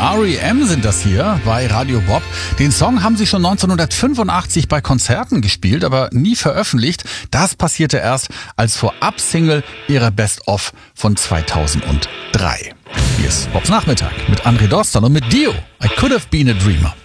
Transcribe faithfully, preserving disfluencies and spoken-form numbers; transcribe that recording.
R E M sind das hier bei Radio Bob. Den Song haben sie schon neunzehnhundertfünfundachtzig bei Konzerten gespielt, aber nie veröffentlicht. Das passierte erst als Vorab-Single ihrer Best-of von zweitausenddrei. Hier ist Bobs Nachmittag mit André Dostal und mit Dio. I Could Have Been a Dreamer.